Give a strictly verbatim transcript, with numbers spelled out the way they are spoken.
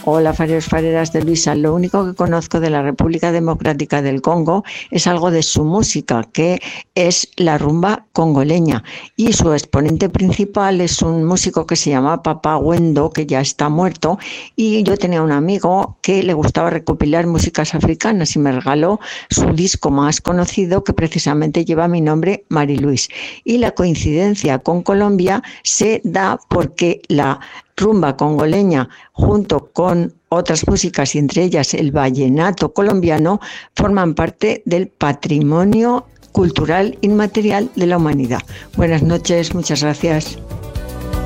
Hola, fareros, fareras de Luisa. Lo único que conozco de la República Democrática del Congo es algo de su música, que es la rumba congoleña. Y su exponente principal es un músico que se llama Papá Wendo, que ya está muerto. Y yo tenía un amigo que le gustaba recopilar músicas africanas y me regaló su disco más conocido, que precisamente lleva mi nombre, Mariluis. Y la coincidencia con Colombia se da porque la rumba congoleña, junto con otras músicas y entre ellas el vallenato colombiano, forman parte del patrimonio cultural inmaterial de la humanidad. Buenas noches, muchas gracias.